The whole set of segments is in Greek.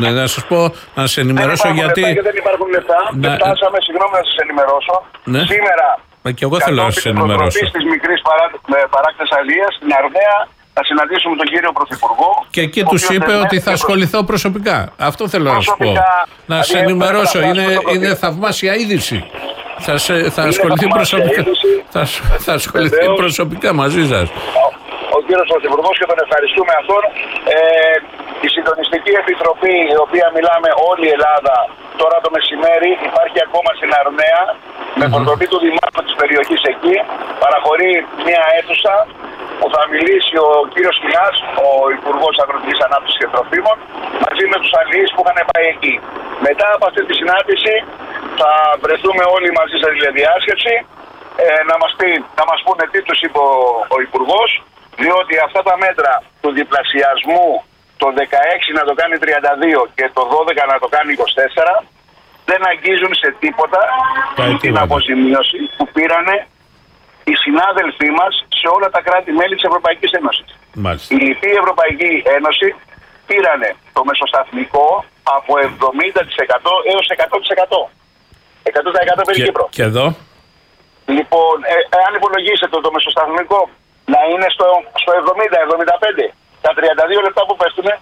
Να σας πω, να σας ενημερώσω γιατί. Δεν υπάρχουν λεφτά. Δεν φτάσαμε, συγγνώμη να σας ενημερώσω. Ναι. Σήμερα. Και εγώ θέλω να σας ενημερώσω. Της μικρής παράκτης αλίας στην Αρνέα θα συναντήσουμε τον κύριο Πρωθυπουργό. Και εκεί τους είπε ότι θα ασχοληθώ προσωπικά. Αυτό θέλω να σας πω. Να σας ενημερώσω. Είναι θαυμάσια είδηση. Θα ασχοληθεί προσωπικά. Θα ασχοληθεί προσωπικά μαζί σας. Ο κύριος Πρωθυπουργός, και τον ευχαριστούμε αυτόν. Η Συντονιστική Επιτροπή, η οποία μιλάμε όλη η Ελλάδα, τώρα το μεσημέρι υπάρχει ακόμα στην Αρνέα, με προτροπή του Δημάρχου της περιοχής εκεί, παραχωρεί μια αίθουσα που θα μιλήσει ο κύριος Κινάς, ο Υπουργός Αγροτικής Ανάπτυξης και Τροφίμων, μαζί με τους αλληλείς που είχαν πάει εκεί. Μετά από αυτή τη συνάντηση θα βρεθούμε όλοι μαζί σε τηλεδιάσκεψη, να μας πούνε τι τους είπε ο Υπουργός, διότι αυτά τα μέτρα του διπλασιασμού, το 16 να το κάνει 32 και το 12 να το κάνει 24, δεν αγγίζουν σε τίποτα την αποζημίωση που πήρανε οι συνάδελφοί μας σε όλα τα κράτη-μέλη της Ευρωπαϊκής Ένωσης. Μάλιστα. Η λοιπή Ευρωπαϊκή Ένωση πήρανε το μεσοσταθμικό από 70% έως 100%. 100% per Κύπρο. Και εδώ. Λοιπόν, αν υπολογίσετε το μεσοσταθμικό να είναι στο 70-75, τα 32 λεπτά που πέφτουνε,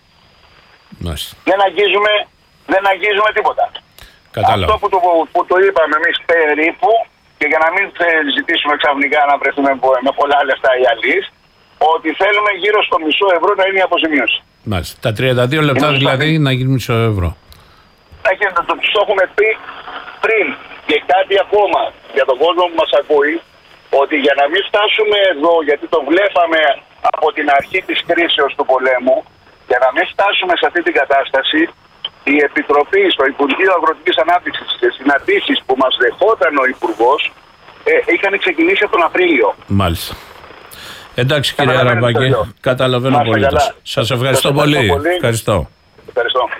δεν αγγίζουμε τίποτα. Κατάλαβα. Αυτό που το είπαμε εμείς περίπου, και για να μην ζητήσουμε ξαφνικά να βρεθούμε με πολλά λεφτά οι αλληλείς, ότι θέλουμε γύρω στο μισό ευρώ να είναι η αποζημίωση. Μάλιστα. Τα 32 λεπτά δηλαδή να γίνει μισό ευρώ. Το έχουμε πει πριν. Και κάτι ακόμα για τον κόσμο που μας ακούει, ότι για να μην φτάσουμε εδώ, γιατί το βλέπαμε από την αρχή της κρίσεως του πολέμου, για να μην φτάσουμε σε αυτή την κατάσταση, η Επιτροπή στο Υπουργείο Αγροτικής Ανάπτυξης και συναντήσεις που μας δεχόταν ο Υπουργός είχαν ξεκινήσει από τον Απρίλιο. Μάλιστα. Εντάξει κύριε Αραμπάκη, καταλαβαίνω πολύ. Σας ευχαριστώ πολύ. Ευχαριστώ.